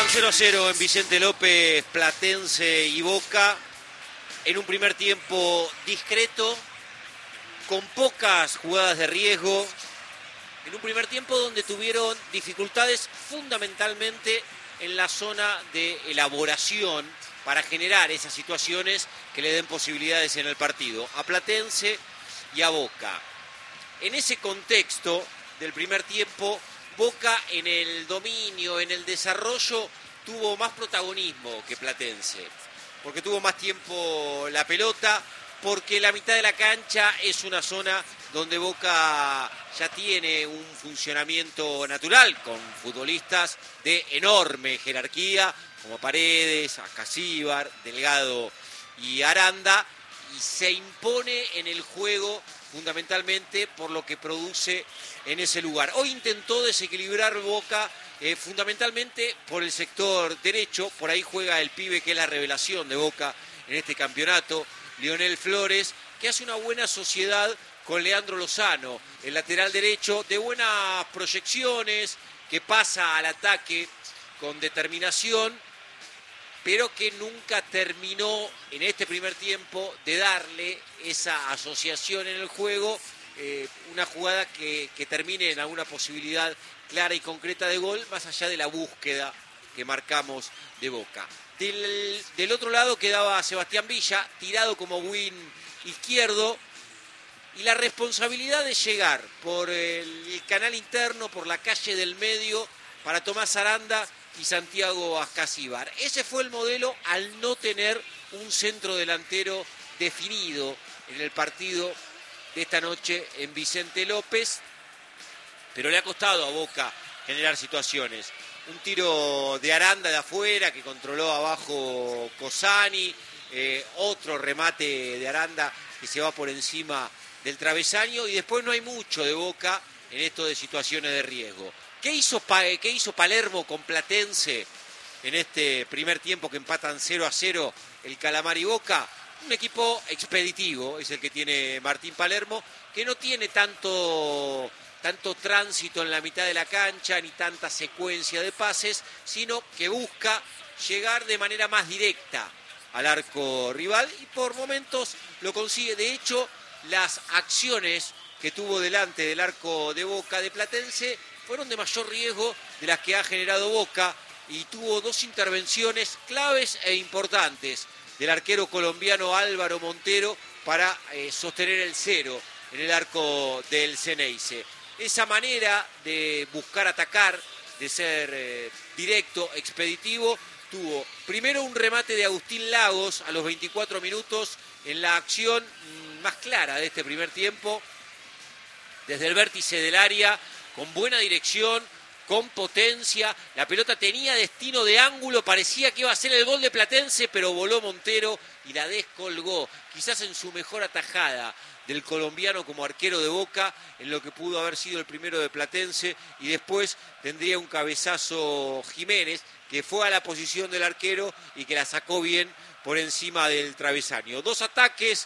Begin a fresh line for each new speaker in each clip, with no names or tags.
0-0 en Vicente López, Platense y Boca, en un primer tiempo discreto, con pocas jugadas de riesgo, en un primer tiempo donde tuvieron dificultades fundamentalmente en la zona de elaboración para generar esas situaciones que le den posibilidades en el partido a Platense y a Boca. En ese contexto del primer tiempo, Boca en el dominio, en el desarrollo, tuvo más protagonismo que Platense, porque tuvo más tiempo la pelota, porque la mitad de la cancha es una zona donde Boca ya tiene un funcionamiento natural, con futbolistas de enorme jerarquía, como Paredes, Acasíbar, Delgado y Aranda, y se impone en el juego fundamentalmente por lo que produce en ese lugar. Hoy intentó desequilibrar Boca fundamentalmente por el sector derecho, por ahí juega el pibe que es la revelación de Boca en este campeonato, Lionel Flores, que hace una buena sociedad con Leandro Lozano, el lateral derecho, de buenas proyecciones, que pasa al ataque con determinación, pero que nunca terminó en este primer tiempo de darle esa asociación en el juego, una jugada que termine en alguna posibilidad clara y concreta de gol, más allá de la búsqueda que marcamos de Boca. Del otro lado quedaba Sebastián Villa, tirado como win izquierdo, y la responsabilidad de llegar por el canal interno, por la calle del medio, para Tomás Aranda y Santiago Ascasíbar. Ese fue el modelo al no tener un centro delantero definido en el partido de esta noche en Vicente López, pero le ha costado a Boca generar situaciones. Un tiro de Aranda de afuera que controló abajo Cosani, otro remate de Aranda que se va por encima del travesaño, y después no hay mucho de Boca en esto de situaciones de riesgo. ¿Qué hizo Palermo con Platense en este primer tiempo que empatan 0-0 el Calamar y Boca? Un equipo expeditivo es el que tiene Martín Palermo, que no tiene tanto tránsito en la mitad de la cancha ni tanta secuencia de pases, sino que busca llegar de manera más directa al arco rival y por momentos lo consigue. De hecho, las acciones que tuvo delante del arco de Boca de Platense fueron de mayor riesgo de las que ha generado Boca, y tuvo dos intervenciones claves e importantes del arquero colombiano Álvaro Montero para sostener el cero en el arco del Ceneice. Esa manera de buscar atacar, de ser directo, expeditivo, tuvo primero un remate de Agustín Lagos a los 24 minutos en la acción más clara de este primer tiempo, desde el vértice del área, con buena dirección, con potencia. La pelota tenía destino de ángulo, parecía que iba a ser el gol de Platense, pero voló Montero y la descolgó, quizás en su mejor atajada del colombiano como arquero de Boca, en lo que pudo haber sido el primero de Platense, y después tendría un cabezazo Jiménez, que fue a la posición del arquero y que la sacó bien por encima del travesaño. Dos ataques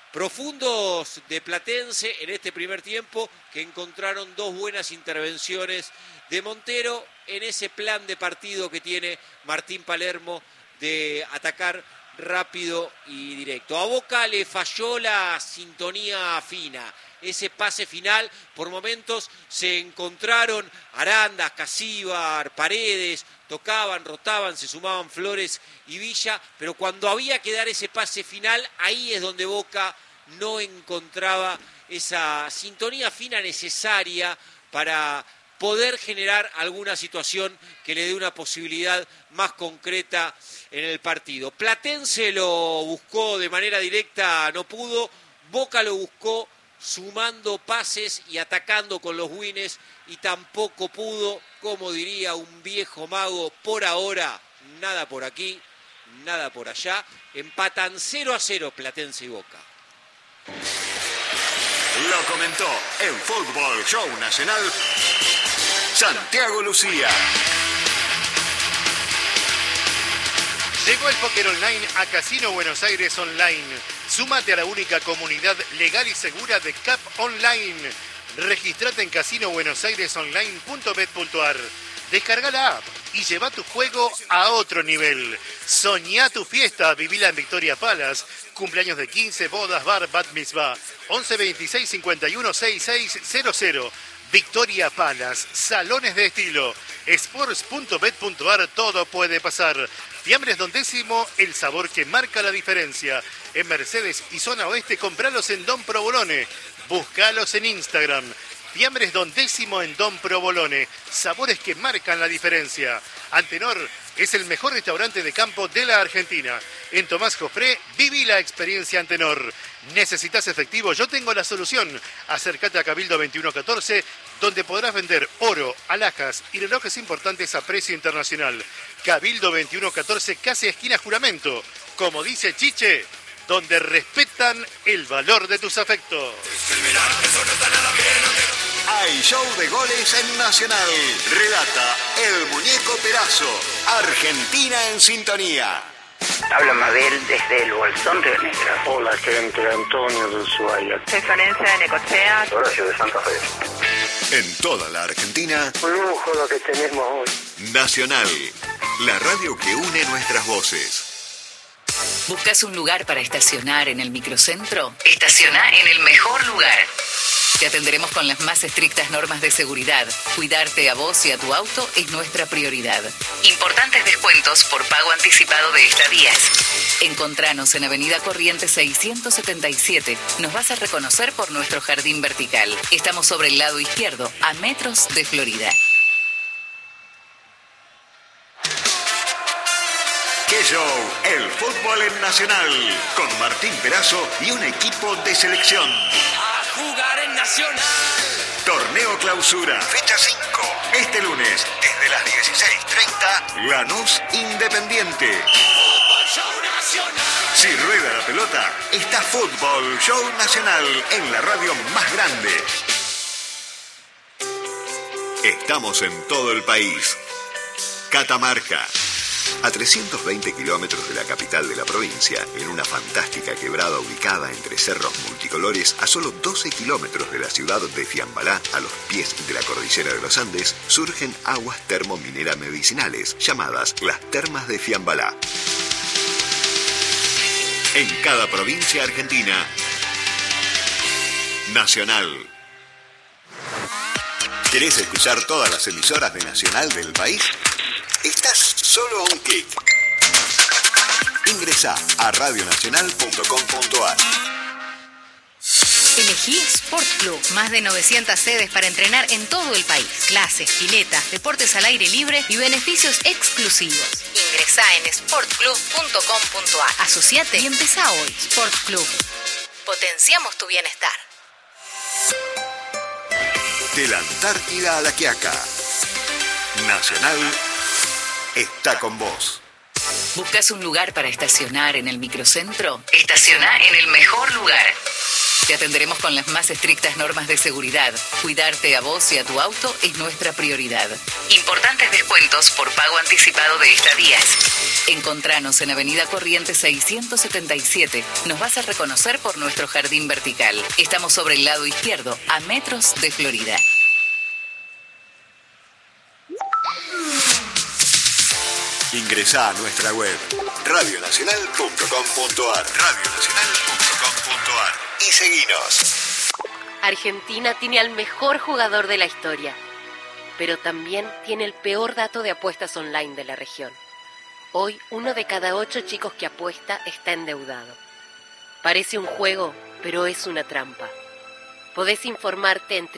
profundos de Platense en este primer tiempo, que encontraron dos buenas intervenciones de Montero en ese plan de partido que tiene Martín Palermo de atacar rápido y directo. A Boca le falló la sintonía fina, ese pase final. Por momentos se encontraron Aranda, Ascasíbar, Paredes, tocaban, rotaban, se sumaban Flores y Villa, pero cuando había que dar ese pase final, ahí es donde Boca no encontraba esa sintonía fina necesaria para poder generar alguna situación que le dé una posibilidad más concreta en el partido. Platense lo buscó de manera directa, no pudo. Boca lo buscó sumando pases y atacando con los wines, y tampoco pudo. Como diría un viejo mago, por ahora nada por aquí, nada por allá. Empatan 0-0 Platense y Boca.
Lo comentó en Fútbol Show Nacional Santiago Lucía.
Llegó el póker online a Casino Buenos Aires Online. Súmate a la única comunidad legal y segura de CAP Online. Registrate en casinobuenosairesonline.bet.ar. Descarga la app. y lleva tu juego a otro nivel. Soñá tu fiesta, vivila en Victoria Palace. Cumpleaños de 15, bodas, bar, bat mitzvah. 11 26 51 6600. Victoria Palace, salones de estilo. Sports.bet.ar, todo puede pasar. Fiambres Don Décimo, el sabor que marca la diferencia. En Mercedes y zona oeste, compralos en Don Provolone. Búscalos en Instagram. Fiambres Don Décimo en Don Provolone. Sabores que marcan la diferencia. Antenor es el mejor restaurante de campo de la Argentina. En Tomás Jofré, viví la experiencia Antenor. ¿Necesitas efectivo? Yo tengo la solución. Acércate a Cabildo 2114, donde podrás vender oro, alhajas y relojes importantes a precio internacional. Cabildo 2114, casi esquina Juramento. Como dice Chiche, donde respetan el valor de tus afectos.
Hay show de goles en Nacional. Relata el Muñeco Perazo. Argentina en sintonía.
Habla Mabel desde el Bolsón Río Negro.
Hola, gente, Antonio de Ushuaia.
Soy Florencia de Necochea.
Horacio de Santa Fe.
En toda la Argentina,
Un lujo lo que tenemos hoy.
Nacional, la radio que une nuestras voces.
¿Buscas un lugar para estacionar en el microcentro? Estaciona en el mejor lugar. Te atenderemos con las más estrictas normas de seguridad. Cuidarte a vos y a tu auto es nuestra prioridad. Importantes descuentos por pago anticipado de estadías. Encontranos en Avenida Corrientes 677. Nos vas a reconocer por nuestro jardín vertical. Estamos sobre el lado izquierdo, a metros de Florida.
¡Qué show! El fútbol en Nacional. Con Martín Perazo y un equipo de selección.
Jugar en Nacional.
Torneo Clausura, fecha 5. Este lunes, desde las 16:30, Lanús Independiente.
Fútbol Show Nacional.
Si rueda la pelota, está Fútbol Show Nacional en la radio más grande. Estamos en todo el país. Catamarca. A 320 kilómetros de la capital de la provincia, en una fantástica quebrada ubicada entre cerros multicolores, a solo 12 kilómetros de la ciudad de Fiambalá, a los pies de la cordillera de los Andes, surgen aguas termomineras medicinales, llamadas las Termas de Fiambalá. En cada provincia argentina, Nacional. ¿Querés escuchar todas las emisoras de Nacional del país? Estás solo a un clic. Ingresá a radionacional.com.ar.
Elegí Sport Club. Más de 900 sedes para entrenar en todo el país. Clases, piletas, deportes al aire libre y beneficios exclusivos. Ingresá en sportclub.com.ar. Asociate y empezá hoy. Sport Club. Potenciamos tu bienestar.
De la Antártida a la Quiaca, Nacional está con vos.
¿Buscas un lugar para estacionar en el microcentro? Estaciona en el mejor lugar. Te atenderemos con las más estrictas normas de seguridad. Cuidarte a vos y a tu auto es nuestra prioridad. Importantes descuentos por pago anticipado de estadías. Encontranos en Avenida Corrientes 677. Nos vas a reconocer por nuestro jardín vertical. Estamos sobre el lado izquierdo, a metros de Florida.
Ingresá a nuestra web radionacional.com.ar y seguinos.
Argentina tiene al mejor jugador de la historia, pero también tiene el peor dato de apuestas online de la región. Hoy, 1 de cada 8 chicos que apuesta está endeudado. Parece un juego, pero es una trampa. Podés informarte en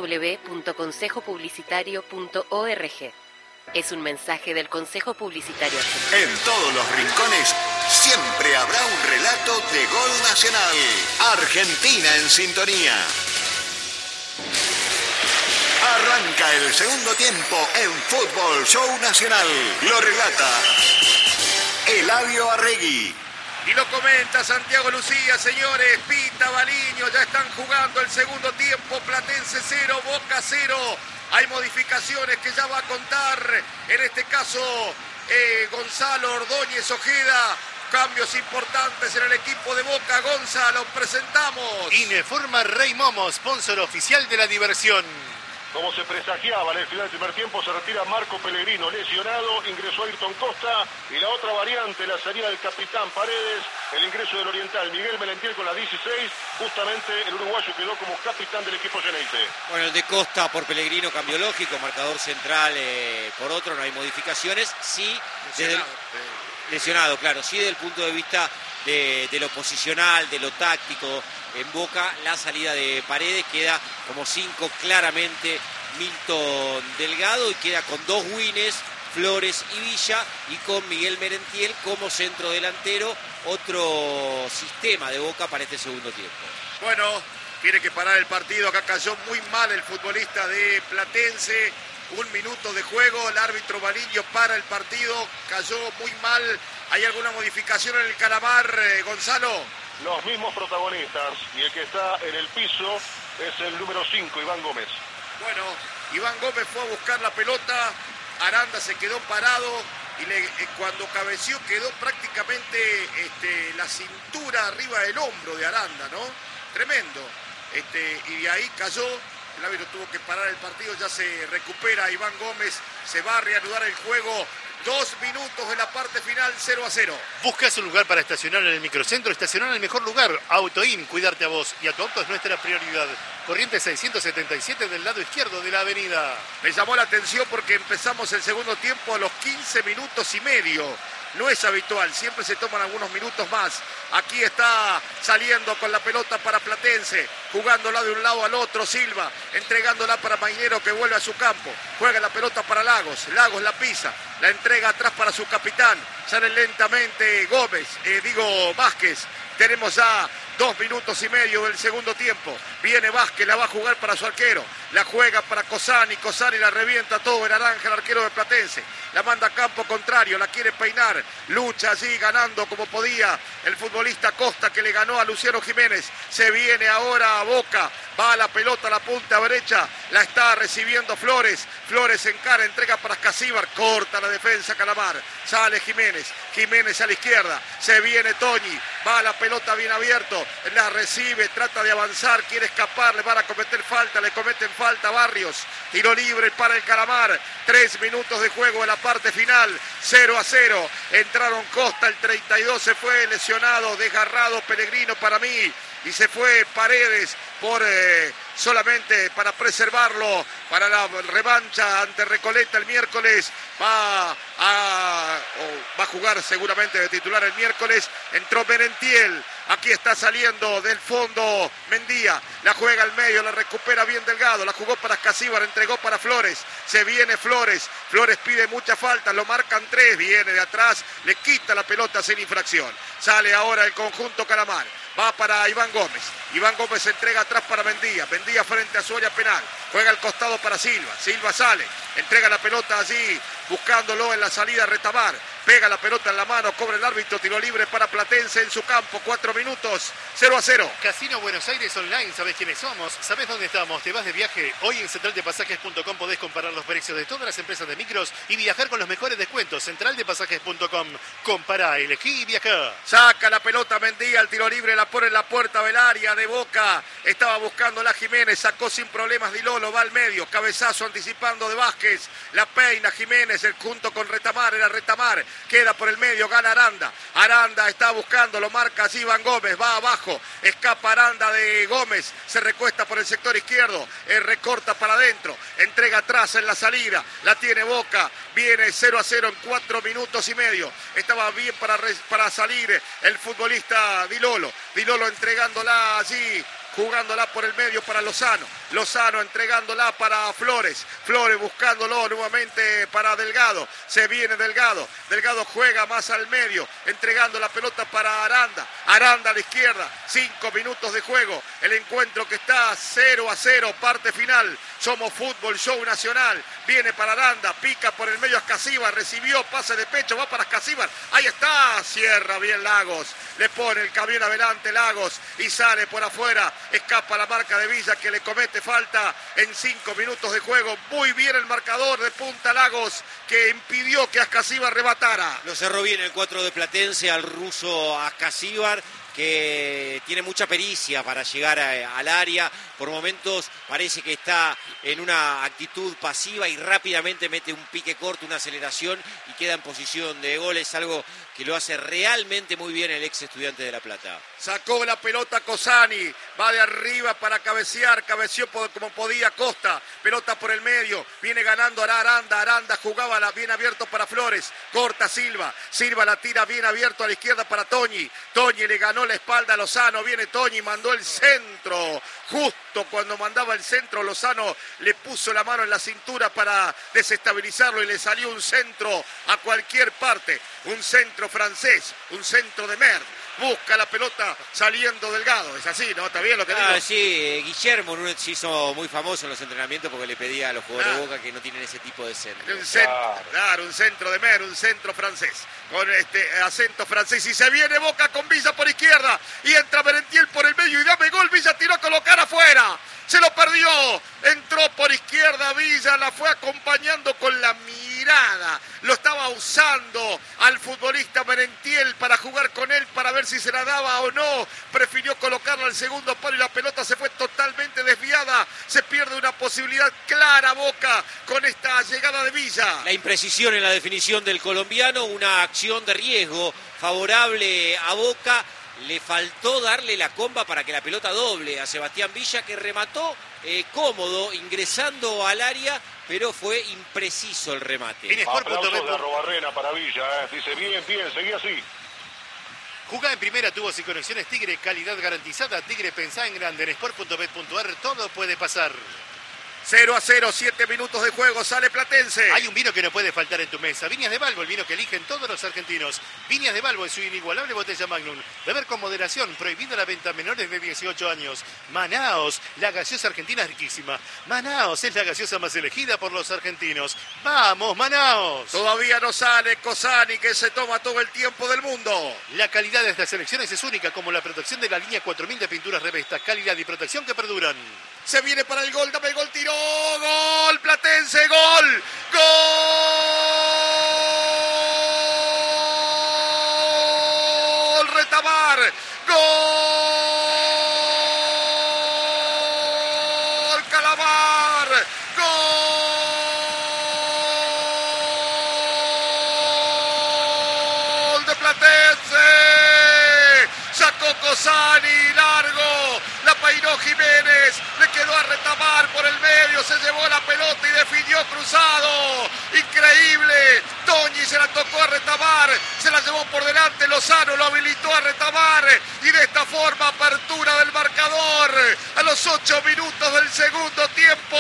www.consejopublicitario.org. Es un mensaje del Consejo Publicitario Argentino.
En todos los rincones siempre habrá un relato de gol nacional. Argentina en sintonía. Arranca el segundo tiempo en Fútbol Show Nacional. Lo relata Eladio Arregui.
Y lo comenta Santiago Lucía, señores. Pita Baliño, ya están jugando el segundo tiempo. Platense 0, Boca 0. Hay modificaciones que ya va a contar, en este caso, Gonzalo Ordóñez Ojeda. Cambios importantes en el equipo de Boca. Gonzalo, presentamos. Ineforma Rey Momo, sponsor oficial de la diversión.
Como se presagiaba en el final del primer tiempo, se retira Marco Pellegrino, lesionado, ingresó Ayrton Costa, y la otra variante, la salida del capitán Paredes, el ingreso del oriental Miguel Merentiel con la 16, justamente el uruguayo quedó como capitán del equipo Geneise.
Bueno, el de Costa por Pellegrino, cambio lógico, marcador central por otro, no hay modificaciones, sí, lesionado, claro, sí desde el punto de vista de lo posicional, de lo táctico. En Boca, la salida de Paredes queda como 5 claramente Milton Delgado y queda con 2 Wines, Flores y Villa, y con Miguel Merentiel como centro delantero, otro sistema de Boca para este segundo tiempo.
Bueno, tiene que parar el partido, acá cayó muy mal el futbolista de Platense, 1 minuto de juego, el árbitro Baliño para el partido, cayó muy mal. ¿Hay alguna modificación en el Calamar, Gonzalo?
Los mismos protagonistas, y el que está en el piso es el número 5, Iván Gómez.
Bueno, Iván Gómez fue a buscar la pelota, Aranda se quedó parado y cuando cabeció quedó prácticamente la cintura arriba del hombro de Aranda, ¿no? Tremendo. Y de ahí cayó, el árbitro tuvo que parar el partido, ya se recupera Iván Gómez, se va a reanudar el juego. 2 minutos de la parte final, 0-0.
¿Buscas un lugar para estacionar en el microcentro? Estacionar en el mejor lugar. AutoIn, cuidarte a vos y a tu auto es nuestra prioridad. Corriente 677 del lado izquierdo de la avenida.
Me llamó la atención porque empezamos el segundo tiempo a los 15 minutos y medio. No es habitual, siempre se toman algunos minutos más. Aquí está saliendo con la pelota para Platense, jugándola de un lado al otro Silva, entregándola para Mainero que vuelve a su campo. Juega la pelota para Lagos, Lagos la pisa, la entrega atrás para su capitán. Sale lentamente Vázquez. Tenemos ya 2 minutos y medio del segundo tiempo. Viene Vázquez, la va a jugar para su arquero. La juega para Cosani la revienta todo en naranja el arquero de Platense. La manda a campo contrario, la quiere peinar. Lucha allí ganando como podía el futbolista Costa que le ganó a Luciano Jiménez. Se viene ahora a Boca. Va a la pelota a la punta derecha. La está recibiendo Flores. Flores encara, entrega para Casíbar. Corta la defensa Calamar. Sale Jiménez. Jiménez a la izquierda. Se viene Toñi. Va a la pelota bien abierto. La recibe, trata de avanzar, quiere escapar. Le van a cometer falta, le cometen falta Barrios. Tiro libre para el Calamar. 3 minutos de juego en la parte final. 0-0. Entraron Costa, el 32 se fue lesionado, desgarrado Pellegrino para mí. Y se fue Paredes solamente para preservarlo para la revancha ante Recoleta el miércoles. Va a jugar seguramente de titular el miércoles. Entró Merentiel. Aquí está saliendo del fondo Mendía. La juega al medio, la recupera bien Delgado. La jugó para Casíbar, entregó para Flores. Se viene Flores. Flores pide mucha falta, lo marcan 3. Viene de atrás, le quita la pelota sin infracción. Sale ahora el conjunto Calamar. Va para Iván Gómez. Iván Gómez entrega atrás para Mendía. Mendía frente a su área penal. Juega al costado para Silva. Silva sale. Entrega la pelota allí. Buscándolo en la salida Retamar. Pega la pelota en la mano. Cobra el árbitro. Tiro libre para Platense en su campo. 4 minutos. 0-0.
Casino Buenos Aires Online. ¿Sabés quiénes somos? ¿Sabés dónde estamos? ¿Te vas de viaje? Hoy en centraldepasajes.com podés comparar los precios de todas las empresas de micros y viajar con los mejores descuentos. Centraldepasajes.com. Compará, elegí y viajá.
Saca la pelota Mendía. El tiro libre la pone en la puerta del área de Boca. Estaba buscando la Jiménez. Sacó sin problemas Dilolo. Va al medio. Cabezazo anticipando de Vázquez. La peina Jiménez. Junto con Retamar. Era Retamar. Queda por el medio. Gana Aranda. Aranda está buscando. Lo marca allí Iván Gómez. Va abajo. Escapa Aranda de Gómez. Se recuesta por el sector izquierdo. Recorta para adentro. Entrega atrás en la salida. La tiene Boca. Viene 0-0 en 4 minutos y medio. Estaba bien para salir el futbolista Dilolo. Dilolo entregándola allí. Jugándola por el medio para Lozano. Lozano entregándola para Flores. Flores buscándolo nuevamente para Delgado. Se viene Delgado. Delgado juega más al medio. Entregando la pelota para Aranda. Aranda a la izquierda. 5 minutos de juego. El encuentro que está 0-0. Parte final. Somos Fútbol Show Nacional. Viene para Aranda. Pica por el medio a Casíbar. Recibió pase de pecho. Va para Casíbar. Ahí está. Cierra bien Lagos. Le pone el camión adelante Lagos. Y sale por afuera. Escapa la marca de Villa que le comete falta en 5 minutos de juego. Muy bien el marcador de Punta Lagos que impidió que Ascasíbar rebatara.
Lo cerró bien el 4 de Platense al ruso Ascasíbar. que tiene mucha pericia para llegar al área. Por momentos parece que está en una actitud pasiva y rápidamente mete un pique corto, una aceleración y queda en posición de gol. Es algo que lo hace realmente muy bien el ex Estudiante de La Plata.
Sacó la pelota Cosani, va de arriba para cabecear, cabeció como podía Costa, pelota por el medio, viene ganando Aranda jugaba bien abierto para Flores, corta Silva la tira bien abierto a la izquierda para Toñi le ganó la espalda a Lozano, viene Toñi, mandó el centro, justo cuando mandaba el centro Lozano le puso la mano en la cintura para desestabilizarlo y le salió un centro a cualquier parte, un centro francés, un centro de Mer. Busca la pelota saliendo Delgado. Es así, ¿no? ¿Está bien lo que digo?
Sí, Guillermo se hizo muy famoso en los entrenamientos porque le pedía a los jugadores de Boca que no tienen ese tipo de centro.
Un centro de Mer, un centro francés. Con acento francés. Y se viene Boca con Villa por izquierda. Y entra Merentiel por el medio y dame gol. Villa tiró a colocar afuera. Se lo perdió. Entró por izquierda Villa. La fue acompañando con la mirada. Lo estaba usando al futbolista Merentiel para jugar con él, para ver si se la daba o no. Prefirió colocarla al segundo palo y la pelota se fue totalmente desviada. Se pierde una posibilidad clara Boca con esta llegada de Villa.
La imprecisión en la definición del colombiano, una acción de riesgo favorable a Boca. Le faltó darle la comba para que la pelota doble a Sebastián Villa, que remató cómodo, ingresando al área, pero fue impreciso el remate.
Aplausos de Arrobarrena para Villa, dice bien, seguí así.
Jugá en primera, tubos y conexiones Tigre, calidad garantizada. Tigre, pensá en grande. En sport.bet.ar todo puede pasar.
0-0, 7 minutos de juego, sale Platense.
Hay un vino que no puede faltar en tu mesa. Viñas de Balbo, el vino que eligen todos los argentinos. Viñas de Balbo es su inigualable botella Magnum. Beber con moderación, prohibida la venta a menores de 18 años. Manaos, la gaseosa argentina es riquísima. Manaos es la gaseosa más elegida por los argentinos. ¡Vamos, Manaos!
Todavía no sale Cosani, que se toma todo el tiempo del mundo.
La calidad de estas selecciones es única, como la protección de la línea 4000 de pinturas Revesta. Calidad y protección que perduran.
Se viene para el gol, dame el gol, tiró, gol, Platense, gol, gol, Retamar, gol, Calamar, gol de Platense, sacó Cosani, largo, la peinó Jiménez, le quedó a Retamar por el medio, se llevó la pelota y definió cruzado. Increíble. Toñi se la tocó a Retamar, se la llevó por delante, Lozano lo habilitó a Retamar y de esta forma apertura del marcador a los 8 minutos del segundo tiempo.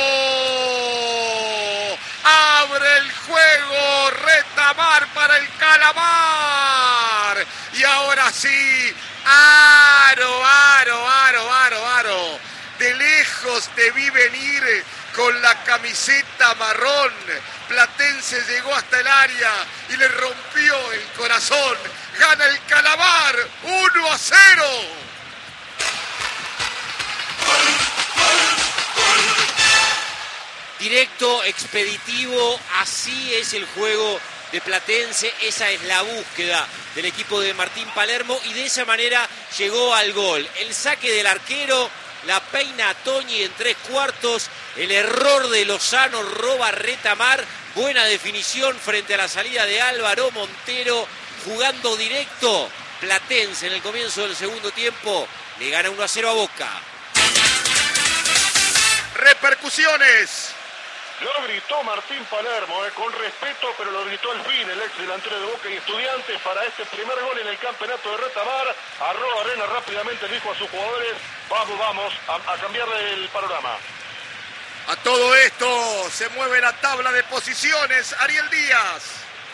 Abre el juego Retamar para el Calamar. Y ahora sí, aro. De lejos te vi venir con la camiseta marrón. Platense llegó hasta el área y le rompió el corazón. Gana el Calamar 1-0.
Directo, expeditivo, así es el juego de Platense, esa es la búsqueda del equipo de Martín Palermo y de esa manera llegó al gol. El saque del arquero, la peina Toñi en 3/4, el error de Lozano, roba Retamar, buena definición frente a la salida de Álvaro Montero, jugando directo. Platense en el comienzo del segundo tiempo le gana 1-0 a Boca.
Repercusiones.
Lo gritó Martín Palermo, con respeto, pero lo gritó al fin el ex delantero de Boca y Estudiantes para este primer gol en el campeonato de Retamar. Arrobarena rápidamente dijo a sus jugadores, vamos a cambiarle el panorama.
A todo esto se mueve la tabla de posiciones. Ariel Díaz.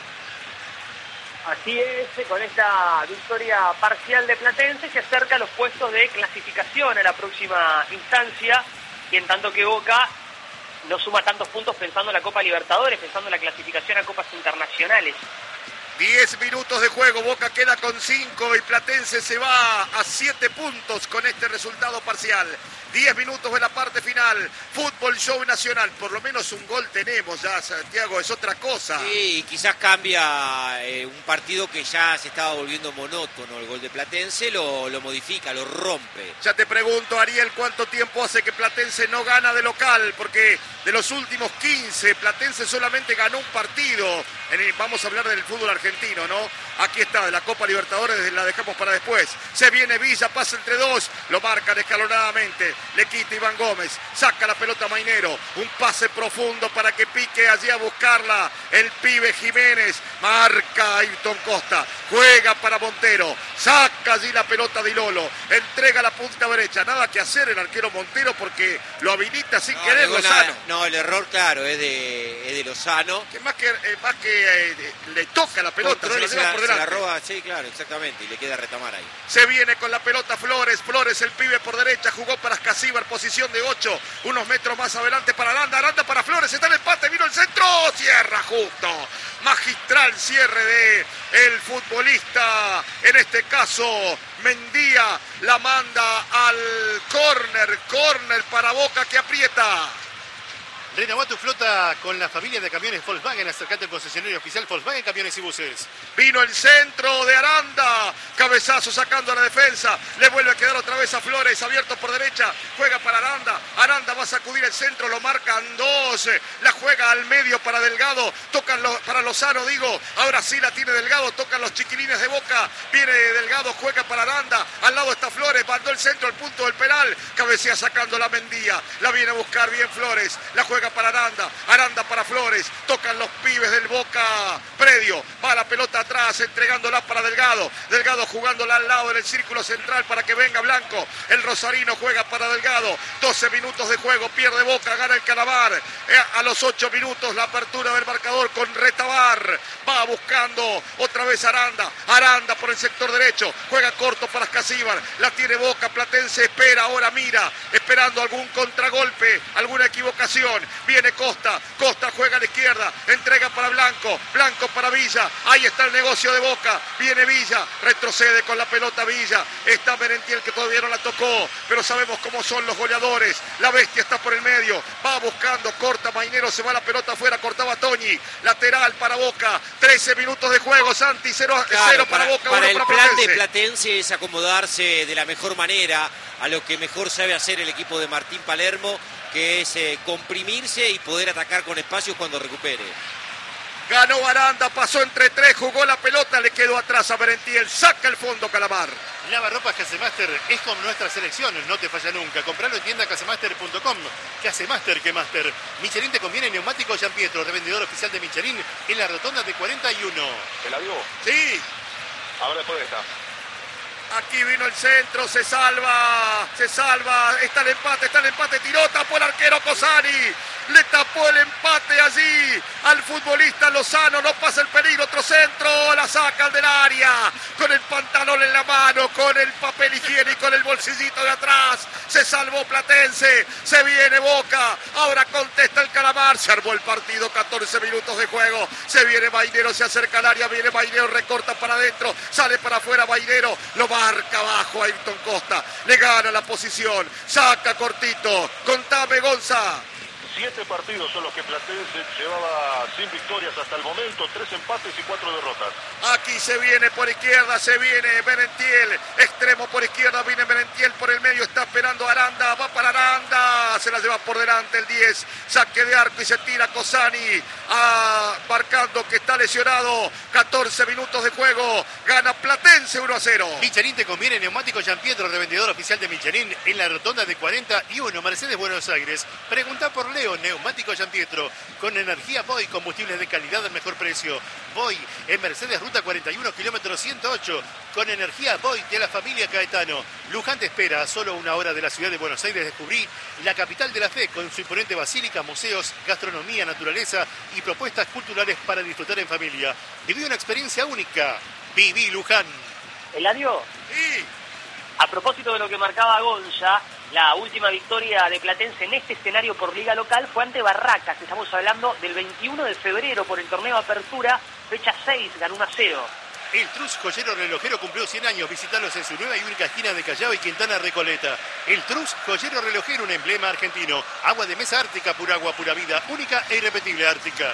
Así es, con esta victoria parcial de Platense se acerca a los puestos de clasificación a la próxima instancia y en tanto que Boca no suma tantos puntos pensando en la Copa Libertadores, pensando en la clasificación a Copas Internacionales.
10 minutos de juego, Boca queda con 5 y Platense se va a 7 puntos con este resultado parcial. 10 minutos de la parte final. Fútbol Show Nacional. Por lo menos un gol tenemos ya, Santiago, es otra cosa.
Sí, quizás cambia un partido que ya se estaba volviendo monótono. El gol de Platense lo modifica, lo rompe.
Ya te pregunto, Ariel, ¿cuánto tiempo hace que Platense no gana de local? Porque de los últimos 15, Platense solamente ganó un partido. Vamos a hablar del fútbol argentino, ¿no? Aquí está, de la Copa Libertadores, la dejamos para después. Se viene Villa, pasa entre dos, lo marcan escalonadamente. Le quita Iván Gómez, saca la pelota Mainero. Un pase profundo para que pique allí a buscarla el pibe Jiménez. Marca Ayrton Costa, juega para Montero, saca allí la pelota de Lolo, entrega la punta derecha. Nada que hacer el arquero Montero porque lo habilita sin querer Lozano.
No, el error, claro, es de Lozano.
Que más que le toca la pelota, se la lleva por delante.
Se la roba, sí, claro, exactamente, y le queda retamar ahí.
Se viene con la pelota Flores, el pibe por derecha, jugó para Escasíbar, posición de 8, unos metros más adelante para Aranda para Flores, está en el empate, vino el centro, cierra justo. Magistral cierre de el futbolista, en este caso Mendía, la manda al córner para Boca que aprieta.
Renová tu flota con la familia de camiones Volkswagen. Acercate al concesionario oficial Volkswagen Camiones y Buses.
Vino el centro de Aranda. Cabezazo sacando a la defensa. Le vuelve a quedar otra vez a Flores. Abierto por derecha. Juega para Aranda. Aranda va a sacudir el centro. Lo marcan 2. La juega al medio para Delgado. Tocan para Lozano, digo. Ahora sí la tiene Delgado. Tocan los chiquilines de Boca. Viene Delgado. Juega para Aranda. Al lado está Flores. Mandó el centro al punto del penal. Cabecea sacando la Mendía. La viene a buscar bien Flores. La juega para Aranda para Flores, tocan los pibes del Boca Predio, va la pelota atrás, entregándola para Delgado jugándola al lado en el círculo central para que venga Blanco, el rosarino juega para Delgado, 12 minutos de juego, pierde Boca, gana el Calamar, a los 8 minutos la apertura del marcador con Retabar, va buscando otra vez Aranda por el sector derecho, juega corto para Escasíbar, la tiene Boca, Platense espera, ahora mira, esperando algún contragolpe, alguna equivocación. Viene Costa juega a la izquierda, entrega para Blanco para Villa, ahí está el negocio de Boca, viene Villa, retrocede con la pelota Villa, está Merentiel que todavía no la tocó, pero sabemos cómo son los goleadores, la bestia está por el medio, va buscando, corta Mainero, se va la pelota afuera, cortaba Toñi, lateral para Boca, 13 minutos de juego, Santi, 0 para Boca, 1 para
el plan
Platense.
de Platense es acomodarse de la mejor manera a lo que mejor sabe hacer el equipo de Martín Palermo, que es comprimirse y poder atacar con espacios cuando recupere.
Ganó Aranda, pasó entre 3, jugó la pelota, le quedó atrás a Merentiel, saca el fondo Calamar.
Lavarropas Casemaster es como nuestra selección, no te falla nunca. Compralo en tienda casemaster.com. Casemaster que Master. Michelin te conviene neumático Gianpietro, revendedor oficial de Michelin en la rotonda de 41.
¿Te la dio?
Sí.
Ahora después de esta.
Aquí vino el centro, se salva, está el empate, tiró, tapó el arquero Cosani, le tapó el empate allí al futbolista Lozano, no pasa el peligro, otro centro, la sacan del área, con el pantalón en la mano, con el papel higiénico en el bolsillito de atrás, se salvó Platense, se viene Boca, ahora contesta el Calamar, se armó el partido, 14 minutos de juego, se viene Mainero, se acerca al área, viene Mainero, recorta para adentro, sale para afuera Mainero, lo marca abajo Ayrton Costa, le gana la posición, saca cortito, contame Gonza.
7 partidos son los que Platense llevaba sin victorias hasta el momento, 3 empates y 4 derrotas.
Aquí se viene por izquierda, se viene Merentiel, extremo por izquierda, viene Merentiel por el medio, está esperando Aranda, va para Aranda, se la lleva por delante el 10, saque de arco y se tira Cosani, marcando que está lesionado, 14 minutos de juego, gana Platense 1-0.
Michelin te conviene, neumático Gianpietro, revendedor oficial de Michelin en la rotonda de 41, Mercedes Buenos Aires. Pregunta por Leo, neumático Gianpietro, con energía Boy, combustibles de calidad al mejor precio. Boy, en Mercedes Ruta 41, kilómetro 108, con energía Boy de la familia Caetano. Luján te espera, a solo 1 hora de la ciudad de Buenos Aires. Descubrí la capital de la fe, con su imponente basílica, museos, gastronomía, naturaleza y propuestas culturales para disfrutar en familia. Viví una experiencia única. Viví Luján.
¿Eladio?
Sí.
A propósito de lo que marcaba Gonza, la última victoria de Platense en este escenario por liga local fue ante Barracas. Estamos hablando del 21 de febrero por el torneo Apertura, fecha 6, ganó 1-0.
El Trus Joyero Relojero cumplió 100 años. Visitalos en su nueva y única esquina de Callao y Quintana Recoleta. El Trus Joyero Relojero, un emblema argentino. Agua de mesa Ártica, pura agua, pura vida. Única e irrepetible Ártica.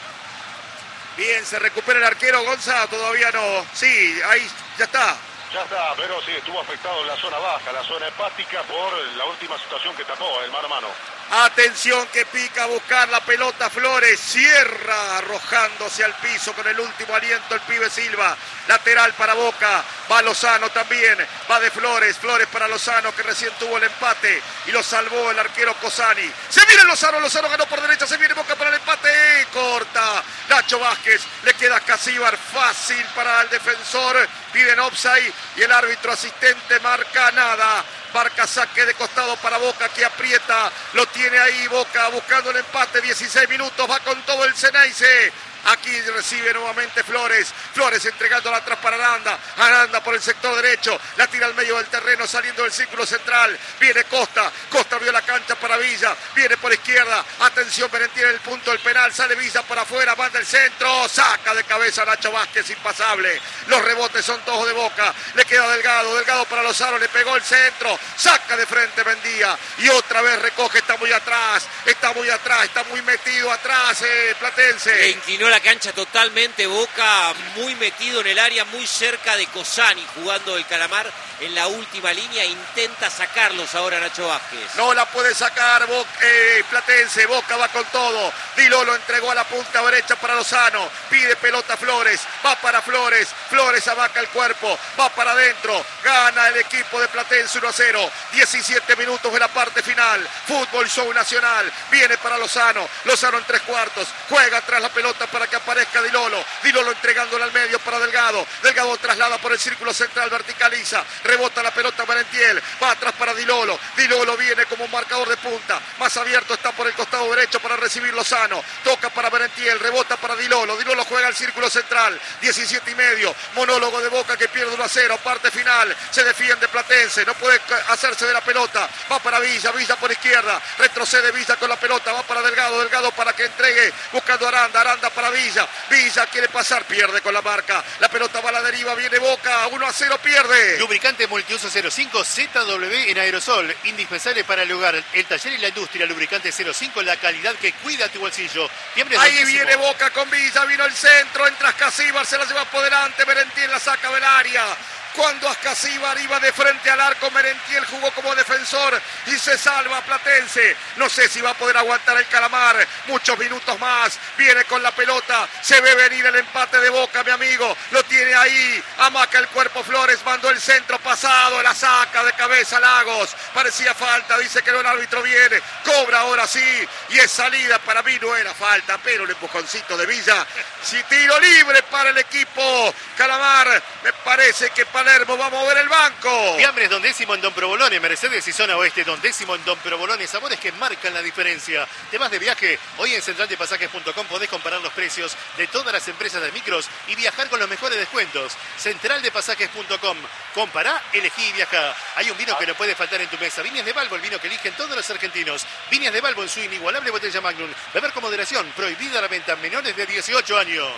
Bien, se recupera el arquero Gonza, todavía no. Sí, ahí ya está.
Ya está, pero sí, estuvo afectado en la zona baja, la zona hepática, por la última situación que tapó, el mano a mano.
Atención que pica a buscar la pelota Flores, cierra arrojándose al piso con el último aliento el pibe Silva, lateral para Boca, va Lozano también, va de Flores para Lozano que recién tuvo el empate y lo salvó el arquero Cosani. Se viene Lozano ganó por derecha, se viene Boca para el empate, corta Nacho Vázquez, le queda Casíbar, fácil para el defensor, piden offside y el árbitro asistente marca nada. Marca saque de costado para Boca que aprieta, lo tiene ahí Boca buscando el empate, 16 minutos, va con todo el Ceneice. Aquí recibe nuevamente Flores entregándola atrás para Aranda por el sector derecho, la tira al medio del terreno saliendo del círculo central, viene Costa abrió la cancha para Villa, viene por izquierda, atención Merentiel en el punto del penal, sale Villa para afuera, manda el centro, saca de cabeza Nacho Vázquez, impasable, los rebotes son todos de Boca, le queda Delgado para Lozano, le pegó el centro, saca de frente Mendía y otra vez recoge, está muy atrás, está muy metido atrás Platense.
Inclinó la cancha totalmente Boca, muy metido en el área, muy cerca de Cosani, jugando el Calamar en la última línea, intenta sacarlos ahora Nacho Vázquez.
No la puede sacar Platense, Boca va con todo, Diló lo entregó a la punta derecha para Lozano, pide pelota Flores, va para Flores abaca el cuerpo, va para adentro, gana el equipo de Platense 1-0, 17 minutos de la parte final, fútbol show nacional, viene para Lozano en 3/4, juega atrás la pelota para que aparezca Dilolo entregándole al medio para Delgado traslada por el círculo central, verticaliza, rebota la pelota Merentiel, va atrás para Dilolo viene como un marcador de punta, más abierto está por el costado derecho para recibir Lozano, toca para Merentiel, rebota para Dilolo juega al círculo central, 17 y medio, monólogo de Boca que pierde 1-0, parte final, se defiende Platense, no puede hacerse de la pelota, va para Villa por izquierda, retrocede Villa con la pelota, va para Delgado para que entregue, buscando Aranda para Villa quiere pasar, pierde con la marca, la pelota va a la deriva, viene Boca, 1-0 pierde.
Lubricante multiuso 05 ZW en aerosol, indispensable para el hogar, el taller y la industria. Lubricante 05, la calidad que cuida tu bolsillo.
Ahí viene Boca con Villa, vino el centro, entra Casíbar, se la lleva por delante, Merentiel la saca del área. Cuando Ascasíbar iba de frente al arco, Merentiel jugó como defensor y se salva Platense. No sé si va a poder aguantar el Calamar. Muchos minutos más. Viene con la pelota. Se ve venir el empate de Boca, mi amigo. Lo tiene ahí. Amaca el cuerpo Flores. Mandó el centro pasado. La saca de cabeza Lagos. Parecía falta. Dice que no, el árbitro viene. Cobra ahora sí. Y es salida. Para mí no era falta, pero el empujoncito de Villa. Si tiro libre para el equipo Calamar. Me parece que Palermo va a mover el banco.
Fiambres Don Décimo en Don Provolone, Mercedes y zona oeste. Don Décimo en Don Provolone, sabores que marcan la diferencia. ¿Te vas de viaje? Hoy en centraldepasajes.com podés comparar los precios de todas las empresas de micros y viajar con los mejores descuentos. Centraldepasajes.com. Compará, elegí y viajá. Hay un vino que no puede faltar en tu mesa. Viñas de Balbo, el vino que eligen todos los argentinos. Viñas de Balbo en su inigualable botella Magnum. Beber con moderación. Prohibida la venta a menores de 18 años.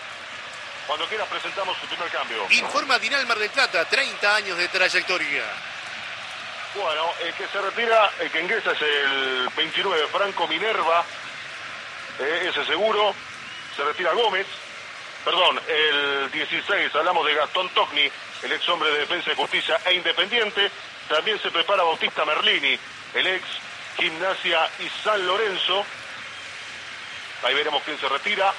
Cuando quieras presentamos su primer cambio.
Informa Dinal Mar del Plata, 30 años de trayectoria.
Bueno, el que se retira, el que ingresa es el 29, Franco Minerva, ese seguro. Se retira Gómez. Perdón, el 16, hablamos de Gastón Togni, el ex hombre de Defensa y Justicia e Independiente. También se prepara Bautista Merlini, el ex Gimnasia y San Lorenzo. Ahí veremos quién se retira.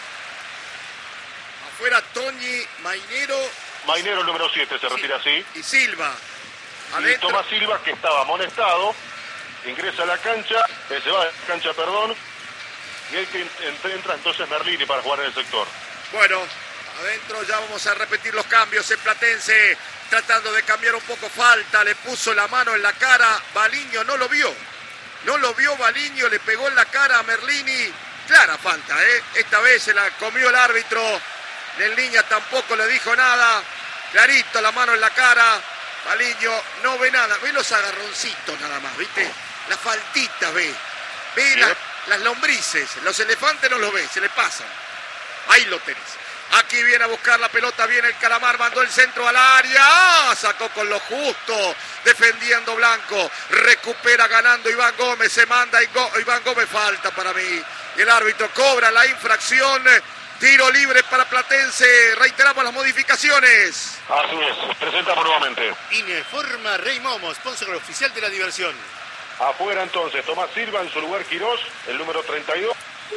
Fuera Toñi,
Mainero el número 7 se retira así.
Y Silva.
Y Tomás Silva, que estaba amonestado, ingresa a la cancha, se va a la cancha, perdón, y el que entra entonces Merlini para jugar en el sector.
Bueno, adentro ya vamos a repetir los cambios en Platense, tratando de cambiar un poco falta, le puso la mano en la cara, Baliño no lo vio Baliño, le pegó en la cara a Merlini, clara falta, esta vez se la comió el árbitro. En línea tampoco le dijo nada, clarito la mano en la cara, Baliño no ve nada, ve los agarroncitos nada más, ¿viste? Las faltitas ve las lombrices, los elefantes no los ve, se le pasan, ahí lo tenés. Aquí viene a buscar la pelota, viene el Calamar, mandó el centro al área, sacó con lo justo, defendiendo Blanco, recupera ganando Iván Gómez, se manda Iván Gómez, falta para mí. Y el árbitro cobra la infracción, tiro libre para Platense, reiteramos las modificaciones.
Así es, presentamos nuevamente.
Informa Rey Momo, sponsor oficial de la diversión.
Afuera entonces, Tomás Silva, en su lugar Quirós, el número 32.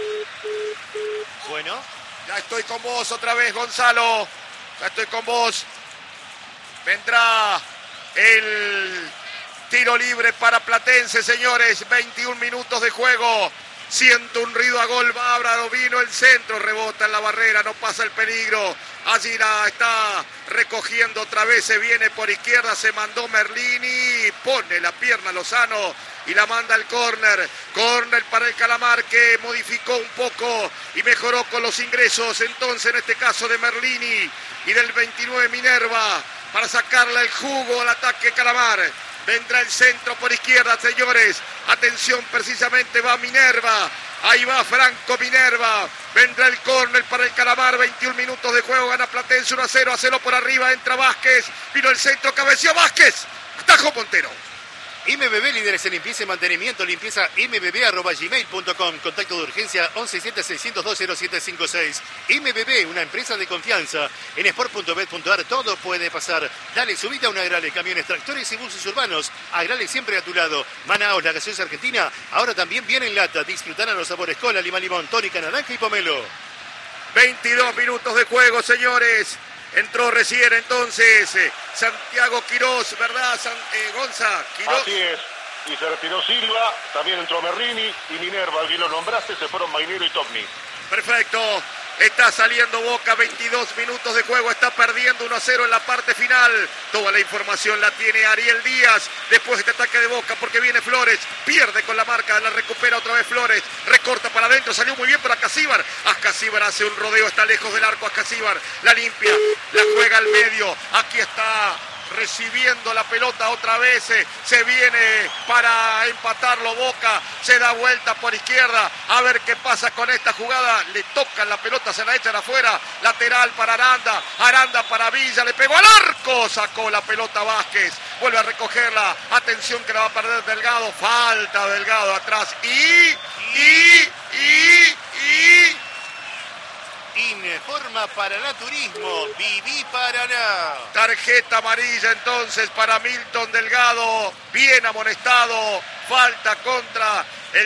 Bueno.
Ya estoy con vos otra vez, Gonzalo. Ya estoy con vos. Vendrá el tiro libre para Platense, señores. 21 minutos de juego. Siento un ruido a gol, Bábraro, vino el centro, rebota en la barrera, no pasa el peligro. Allí la está recogiendo otra vez, se viene por izquierda, se mandó Merlini, pone la pierna Lozano y la manda al córner. Córner para el Calamar, que modificó un poco y mejoró con los ingresos, entonces en este caso de Merlini y del 29 Minerva, para sacarle el jugo al ataque Calamar. Vendrá el centro por izquierda, señores. Atención, precisamente va Minerva. Ahí va Franco Minerva. Vendrá el córner para el Calamar. 21 minutos de juego. Gana Platense 1-0. Hacelo por arriba. Entra Vázquez. Vino el centro. Cabeció Vázquez. Atajó Montero.
MBB, líderes en limpieza y mantenimiento, limpieza mbb@gmail.com, contacto de urgencia 117-602-0756. MBB, una empresa de confianza. En sport.bet.ar todo puede pasar. Dale subida a una Agrale, camiones, tractores y buses urbanos. Agrale siempre a tu lado. Manaos, la gaseosa argentina, ahora también viene en lata. Disfrutarán los sabores cola, limón, tónica, naranja y pomelo.
22 minutos de juego, señores. Entró recién entonces Santiago Quirós, ¿verdad, Gonza? Quirós.
Así es. Y se retiró Silva, también entró Merlini y Minerva, bien lo nombraste, se fueron Mainero y Topni.
Perfecto. Está saliendo Boca, 22 minutos de juego, está perdiendo 1-0 en la parte final. Toda la información la tiene Ariel Díaz después de este ataque de Boca, porque viene Flores, pierde con la marca, la recupera otra vez Flores, recorta para adentro, salió muy bien para Ascasíbar. Ascasíbar hace un rodeo, está lejos del arco, Ascasíbar la limpia, la juega al medio, aquí está recibiendo la pelota otra vez, se viene para empatarlo Boca, se da vuelta por izquierda, a ver qué pasa con esta jugada, le tocan la pelota, se la echan afuera, lateral para Aranda, Aranda para Villa, le pegó al arco, sacó la pelota Vázquez, vuelve a recogerla, atención que la va a perder Delgado, falta Delgado atrás,
Informa Paraná Turismo, Viví Paraná.
Tarjeta amarilla entonces para Milton Delgado, bien amonestado, falta contra el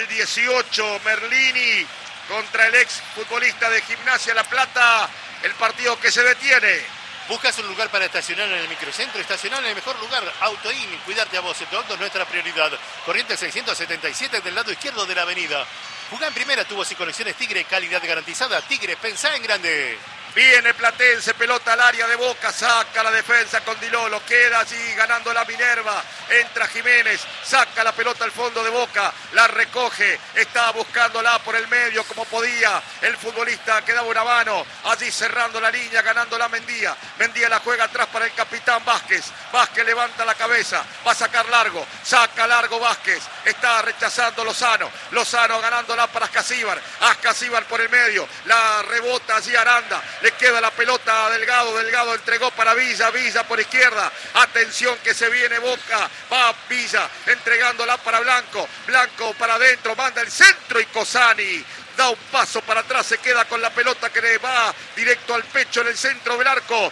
18 Merlini, contra el ex futbolista de Gimnasia La Plata, el partido que se detiene.
¿Buscas un lugar para estacionar en el microcentro? Estacionar en el mejor lugar. Autoin, cuidarte a vos, en tu auto es nuestra prioridad. Corriente 677 del lado izquierdo de la avenida. Jugá en primera, tubos y conexiones Tigre, calidad garantizada. Tigre, pensá en grande.
Viene Platense, pelota al área de Boca, saca la defensa con Dilolo, queda allí ganando la Minerva, entra Jiménez, saca la pelota al fondo de Boca, la recoge, estaba buscándola por el medio como podía, el futbolista que daba una mano, allí cerrando la línea, ganando la Mendía, Mendía la juega atrás para el capitán Vázquez, Vázquez levanta la cabeza, va a sacar largo, saca largo Vázquez, está rechazando Lozano, Lozano ganándola para Ascasíbar, Ascasíbar por el medio, la rebota allí Aranda, le queda la pelota a Delgado, Delgado entregó para Villa, Villa por izquierda, atención que se viene Boca, va Villa entregándola para Blanco, Blanco para adentro, manda el centro y Cosani da un paso para atrás, se queda con la pelota que le va directo al pecho en el centro del arco.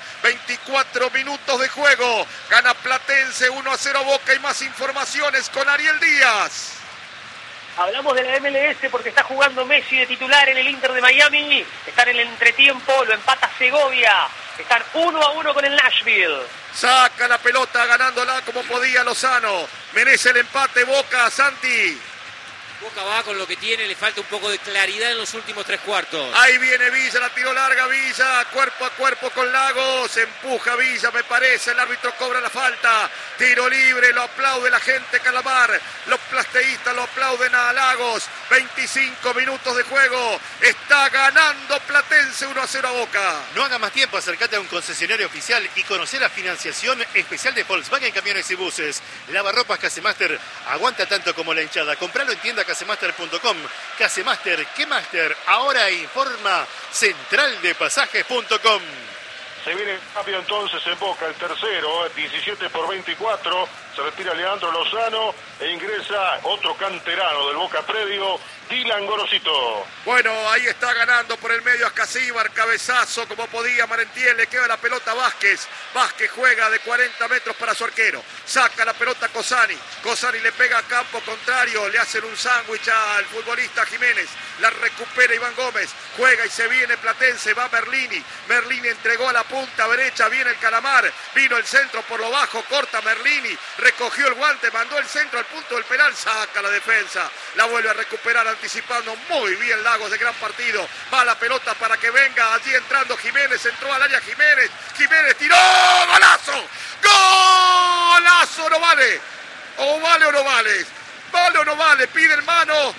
24 minutos de juego, gana Platense 1-0 Boca y más informaciones con Ariel Díaz.
Hablamos de la MLS porque está jugando Messi de titular en el Inter de Miami. Están en el entretiempo, lo empata Segovia. Están 1-1 con el Nashville.
Saca la pelota ganándola como podía Lozano. Merece el empate Boca, Santi.
Boca va con lo que tiene, le falta un poco de claridad en los últimos 3/4.
Ahí viene Villa, la tiró larga Villa, cuerpo a cuerpo con Lagos, empuja Villa me parece, el árbitro cobra la falta, tiro libre, lo aplaude la gente Calamar, los plateístas lo aplauden a Lagos, 25 minutos de juego, está ganando Platense. Platense, 1-0 a Boca.
No haga más tiempo, acércate a un concesionario oficial y conocer la financiación especial de Volkswagen Camiones y Buses. Lavarropas Casemaster aguanta tanto como la hinchada. Compralo en tienda casemaster.com. Casemaster, ¿qué Master? Ahora informa centraldepasajes.com.
Se viene rápido entonces en Boca el tercero, 17-24. Se retira Leandro Lozano e ingresa otro canterano del Boca Predio, Dylan Gorosito.
Bueno, ahí está ganando por el medio Ascasíbar, cabezazo como podía Marentiel, le queda la pelota a Vázquez. Vázquez juega de 40 metros para su arquero. Saca la pelota a Cosani. Cosani le pega a campo contrario, le hacen un sándwich al futbolista Jiménez. La recupera Iván Gómez. Juega y se viene Platense, va Merlini. Merlini entregó a la punta derecha, viene el Calamar. Vino el centro por lo bajo, corta Merlini. Recogió el guante, mandó el centro al punto del penal, saca la defensa. La vuelve a recuperar anticipando muy bien Lagos, de gran partido. Va la pelota para que venga allí entrando Jiménez, entró al área Jiménez. Jiménez tiró, ¡golazo! ¡Golazo! No vale. ¿O vale o no vale? ¿Vale o no vale? Pide el mano.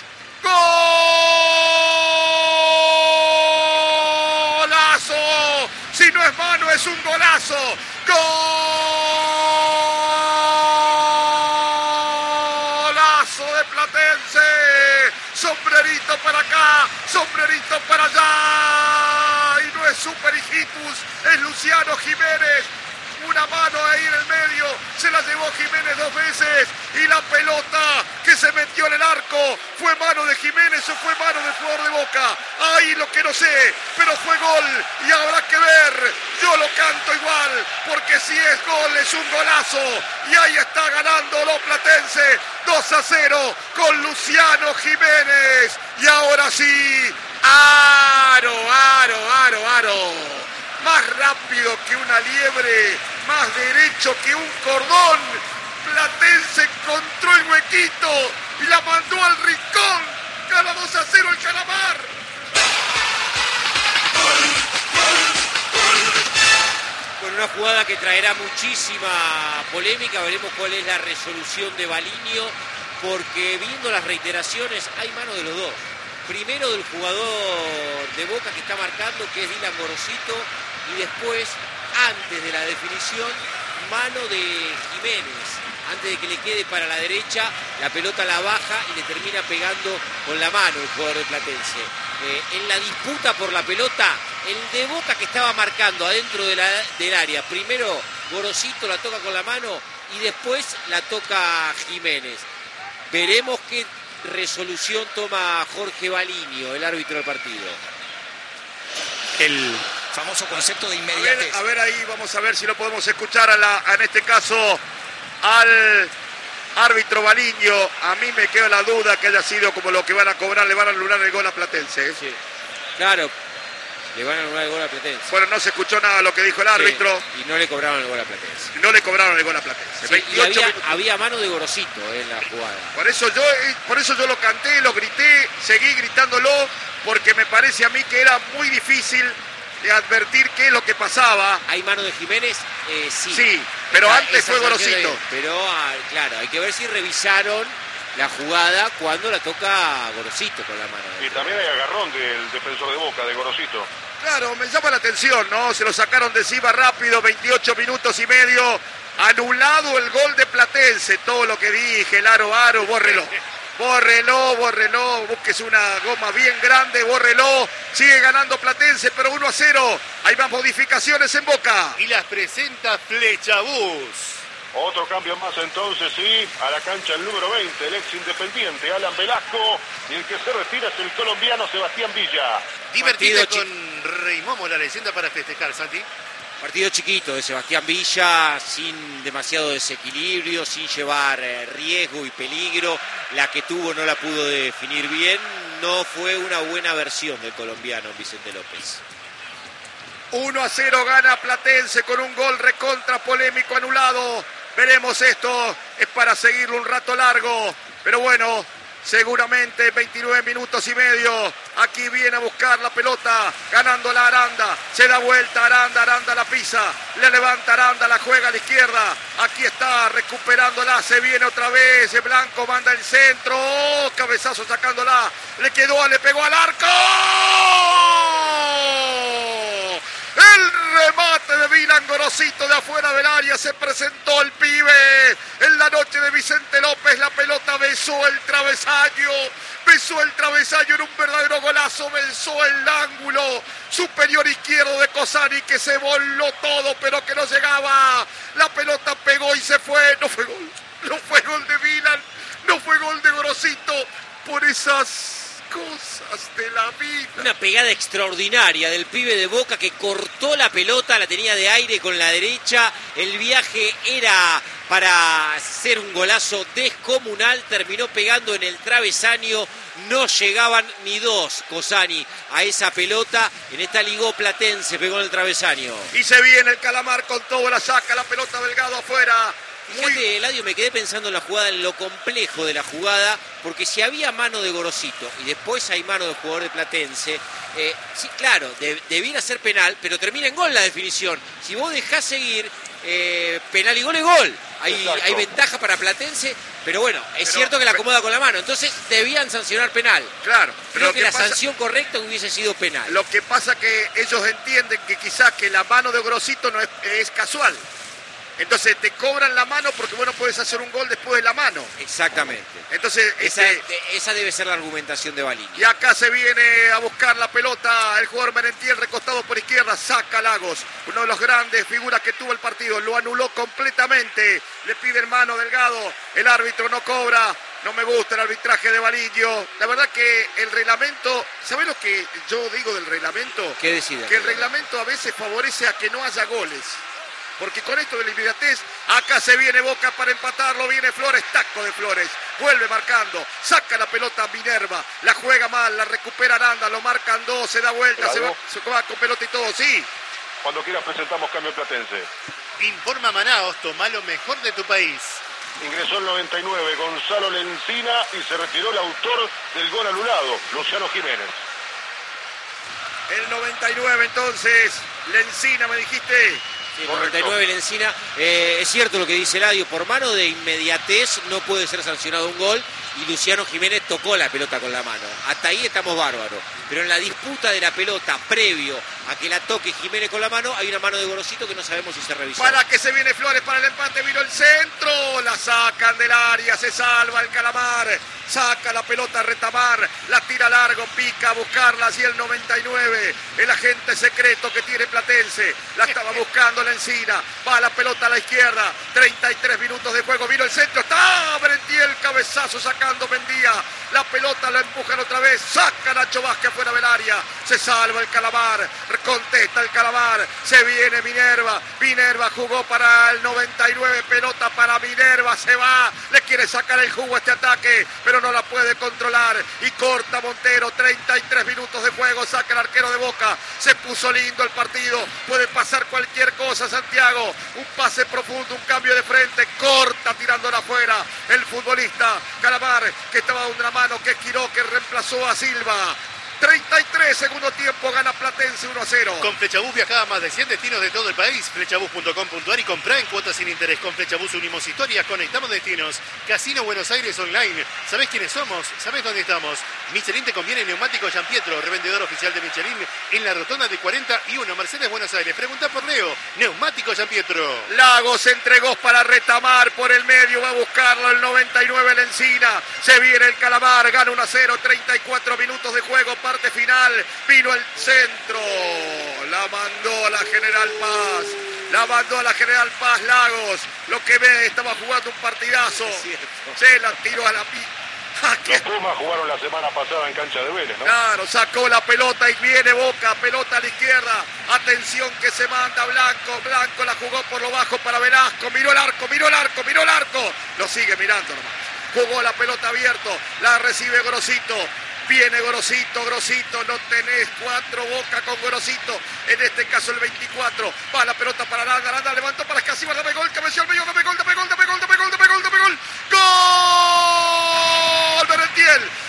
¡Golazo! Si no es mano, es un golazo. ¡Golazo de Platense! Sombrerito para acá, sombrerito para allá. Y no es Super Hijitus, es Luciano Jiménez. Una mano ahí en el medio, se la llevó Jiménez 2 veces y la pelota que se metió en el arco, ¿fue mano de Jiménez o fue mano del jugador de Boca? Ahí lo que no sé, pero fue gol y habrá que ver, yo lo canto igual, porque si es gol es un golazo y ahí está ganando los Platense 2-0 con Luciano Jiménez y ahora sí, aro. Más rápido que una liebre, más derecho que un cordón. Platense encontró el huequito y la mandó al rincón. Gana 2-0 el Calamar.
Con una jugada que traerá muchísima polémica, veremos cuál es la resolución de Baliño, porque viendo las reiteraciones hay mano de los dos. Primero del jugador de Boca que está marcando, que es Dylan Gorosito, y después, antes de la definición, mano de Jiménez. Antes de que le quede para la derecha, la pelota la baja y le termina pegando con la mano el jugador de Platense. En la disputa por la pelota, el de Boca que estaba marcando adentro del área, primero Gorosito la toca con la mano y después la toca Jiménez. Veremos qué resolución toma Jorge Baliño, el árbitro del partido.
El famoso concepto de inmediatez.
A ver ahí, vamos a ver si lo podemos escuchar en este caso al árbitro Baliño. A mí me queda la duda que haya sido como lo que van a cobrar, le van a anular el gol a Platense.
Sí, claro, le van a anular el gol a Platense.
Bueno, no se escuchó nada de lo que dijo el árbitro.
Sí, y no le cobraron el gol a Platense.
No le cobraron el gol a Platense.
Sí, 28 había mano de Gorosito en la jugada.
Por eso yo lo canté, lo grité, seguí gritándolo, porque me parece a mí que era muy difícil de advertir qué es lo que pasaba.
¿Hay mano de Jiménez? Sí.
Sí, pero antes fue Gorosito.
Pero, claro, hay que ver si revisaron la jugada cuando la toca Gorosito con la mano.
Y también hay agarrón del defensor de Boca, de Gorosito.
Claro, me llama la atención, ¿no? Se lo sacaron de encima rápido, 28 minutos y medio. Anulado el gol de Platense. Todo lo que dije, el aro, bórrelo. Bórrelo, búsquese una goma bien grande, bórrelo. Sigue ganando Platense, pero 1-0. Hay más modificaciones en Boca.
Y las presenta Flechabús.
Otro cambio más entonces, sí, a la cancha el número 20, el ex Independiente, Alan Velasco, y el que se retira es el colombiano Sebastián Villa.
Divertido con Reimomo, la leyenda para festejar, Santi.
Partido chiquito de Sebastián Villa, sin demasiado desequilibrio, sin llevar riesgo y peligro. La que tuvo no la pudo definir bien. No fue una buena versión del colombiano Vicente López.
1-0 gana Platense con un gol recontra polémico anulado. Veremos esto, es para seguirlo un rato largo. Pero bueno, seguramente 29 minutos y medio. Aquí viene a buscar la pelota, ganando la Aranda. Se da vuelta Aranda la pisa. Le levanta Aranda, la juega a la izquierda. Aquí está recuperándola, se viene otra vez. Blanco manda el centro. Oh, cabezazo sacándola. Le pegó al arco. Julián Gorosito de afuera del área, se presentó el pibe. En la noche de Vicente López, la pelota besó el travesaño en un verdadero golazo, besó el ángulo superior izquierdo de Cosani, que se voló todo, pero que no llegaba. La pelota pegó y se fue. No fue gol de Milan, no fue gol de Gorosito, por esas cosas de la vida.
Una pegada extraordinaria del pibe de Boca que cortó la pelota, la tenía de aire con la derecha. El viaje era para hacer un golazo descomunal, terminó pegando en el travesaño. No llegaban ni dos Cosani a esa pelota. En esta ligó Platense, pegó en el travesaño.
Y se viene el Calamar con todo, la saca la pelota Delgado afuera.
Fíjate, Eladio, me quedé pensando en la jugada, en lo complejo de la jugada, porque si había mano de Gorosito y después hay mano del jugador de Platense, sí, claro, debiera ser penal, pero termina en gol la definición. Si vos dejás seguir, penal y gol es gol. Hay ventaja para Platense, pero bueno, es cierto que la acomoda con la mano, entonces debían sancionar penal.
Claro,
creo que la sanción correcta hubiese sido penal.
Lo que pasa que ellos entienden que quizás que la mano de Gorosito no es casual. Entonces te cobran la mano porque vos no podés hacer un gol después de la mano.
Exactamente.
Entonces
esa debe ser la argumentación de Balini.
Y acá se viene a buscar la pelota el jugador Merentiel, recostado por izquierda, saca Lagos, uno de los grandes figuras que tuvo el partido, lo anuló completamente, le piden mano Delgado, el árbitro no cobra. No me gusta el arbitraje de Balillo. La verdad que el reglamento, ¿sabés lo que yo digo del reglamento?
¿Qué decide?
Que el reglamento a veces favorece a que no haya goles. Porque con esto de la inmediatez, acá se viene Boca para empatarlo, viene Flores, taco de Flores, vuelve marcando, saca la pelota Minerva, la juega mal, la recupera Aranda, lo marcan dos, se da vuelta, se va con pelota y todo, sí.
Cuando quieras presentamos cambio Platense.
Informa Manaos, toma lo mejor de tu país.
Ingresó el 99 Gonzalo Lencina y se retiró el autor del gol anulado, Luciano Jiménez.
El 99 entonces, Lencina me dijiste.
Sí, 99 Lencina. Es cierto lo que dice Eladio, por mano de inmediatez no puede ser sancionado un gol y Luciano Jiménez tocó la pelota con la mano. Hasta ahí estamos bárbaros. Pero en la disputa de la pelota previo a que la toque Jiménez con la mano, hay una mano de Gorosito que no sabemos si se revisó.
Para que se viene Flores para el empate, vino el centro, la sacan del área, se salva el Calamar, saca la pelota Retamar, la tira largo, pica a buscarla, así el 99, el agente secreto que tiene Platense, la estaba buscando la Encina, va la pelota a la izquierda, 33 minutos de juego, vino el centro, está Merentiel, cabezazo sacando Mendía, la pelota la empujan otra vez, saca Nacho Vázquez fuera del área, se salva el Calamar, contesta el Calamar, se viene Minerva jugó para el 99, pelota para Minerva, se va, le quiere sacar el jugo a este ataque, pero no la puede controlar y corta Montero, 33 minutos de juego, saca el arquero de Boca, se puso lindo el partido, puede pasar cualquier cosa Santiago, un pase profundo, un cambio de frente, corta tirándola afuera, el futbolista Calamar que estaba de una mano, que Quiró, que reemplazó a Silva. 33, segundo tiempo, gana Platense 1-0.
Con Flechabús viaja a más de 100 destinos de todo el país. Flechabús.com.ar y comprá en cuotas sin interés. Con Flechabús unimos historias, conectamos destinos. Casino Buenos Aires Online. ¿Sabés quiénes somos? ¿Sabés dónde estamos? Michelin te conviene, Neumático Gianpietro, revendedor oficial de Michelin en la rotonda de 41, Mercedes Buenos Aires. Pregunta por Leo, Neumático Gianpietro.
Lagos entregó para Retamar por el medio, va a buscarlo el 99 Lencina. Se viene el Calamar, gana 1-0, 34 minutos de juego. Parte final, vino el centro, la mandó a la General Paz, Lagos, lo que ve, estaba jugando un partidazo, se la tiró a la
Los Pumas jugaron la semana pasada en cancha de Vélez, ¿no?
Claro, sacó la pelota y viene Boca, pelota a la izquierda, atención que se manda Blanco la jugó por lo bajo para Velasco, miró el arco, lo sigue mirando nomás, jugó la pelota abierto, la recibe Gorosito. Viene Gorosito, no tenés 4, Boca con Gorosito, en este caso el 24, va la pelota para Aranda, levantó para Escasíbar, dame gol, cabeció al medio, dame gol, ¡gol! Merentiel,